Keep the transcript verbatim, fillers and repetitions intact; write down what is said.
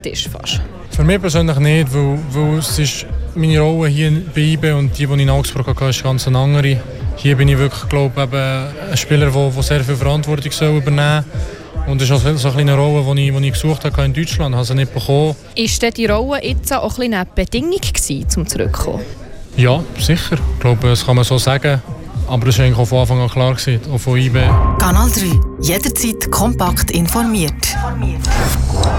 Tisch fast. Für mich persönlich nicht, weil, weil es ist meine Rolle hier bei I B E und die, die ich in Augsburg hatte, ist ganz eine andere. Hier bin ich wirklich, glaube ich, ein Spieler, der, der sehr viel Verantwortung soll übernehmen soll. Und das ist auch so eine kleine Rolle, die ich, die ich gesucht habe in Deutschland, habe sie nicht bekommen. Ist denn die Rolle jetzt auch ein eine Bedingung gewesen, um zurückzukommen? Ja, sicher. Ich glaube, das kann man so sagen. Aber das war eigentlich auch von Anfang an klar, auch von I B E. Kanal drei. Jederzeit kompakt informiert.